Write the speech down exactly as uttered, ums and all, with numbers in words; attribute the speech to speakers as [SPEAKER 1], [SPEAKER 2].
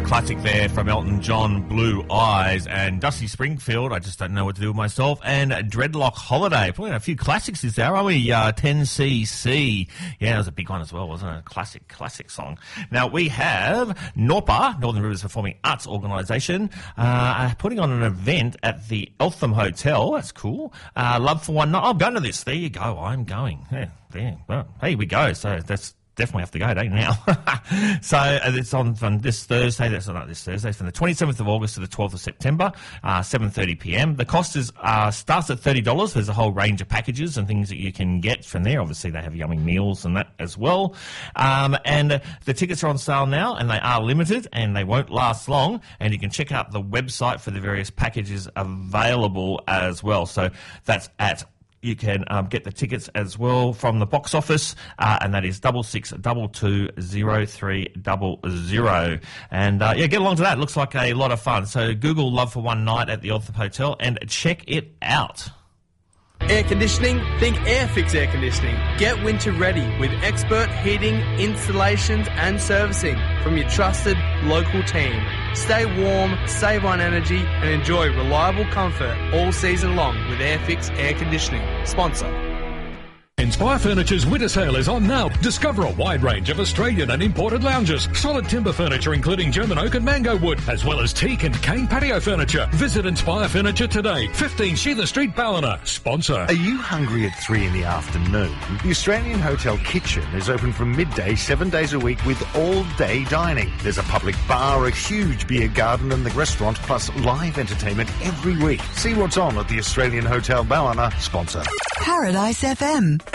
[SPEAKER 1] a classic there from Elton John, Blue Eyes, and Dusty Springfield, I just don't know what to do with myself, and Dreadlock Holiday. Probably a few classics this hour, aren't we? Uh, ten C C. Yeah, that was a big one as well, wasn't it? A classic, classic song. Now, we have NORPA, Northern Rivers Performing Arts Organisation, uh, putting on an event at the Eltham Hotel. That's cool. Uh, Love for One Night. I'm going to this. There you go. I'm going. Yeah, there. Well, here we go. So that's definitely have to go, don't you, now? So uh, it's on, on this Thursday, that's not this Thursday, from the twenty-seventh of August to the twelfth of September, uh, seven thirty p m. The cost is uh, starts at thirty dollars. There's a whole range of packages and things that you can get from there. Obviously, they have yummy meals and that as well. Um, and uh, the tickets are on sale now, and they are limited, and they won't last long. And you can check out the website for the various packages available as well. So that's at You can um, get the tickets as well from the box office, uh, and that is double six double two zero three double zero. And uh, yeah, get along to that. It looks like a lot of fun. So Google Love for One Night at the Eltham Hotel and check it out.
[SPEAKER 2] Air conditioning? Think Airfix Air Conditioning. Get winter ready with expert heating, installations and servicing from your trusted local team. Stay warm, save on energy and enjoy reliable comfort all season long with Airfix Air Conditioning. Sponsor.
[SPEAKER 3] Inspire Furniture's winter sale is on now. Discover a wide range of Australian and imported lounges, solid timber furniture including German oak and mango wood, as well as teak and cane patio furniture. Visit Inspire Furniture today, fifteen Sheila Street, Ballina. Sponsor.
[SPEAKER 4] Are you hungry at three in the afternoon? The Australian Hotel Kitchen is open from midday, seven days a week with all-day dining. There's a public bar, a huge beer garden and the restaurant, plus live entertainment every week. See what's on at the Australian Hotel Ballina. Sponsor.
[SPEAKER 5] Paradise F M.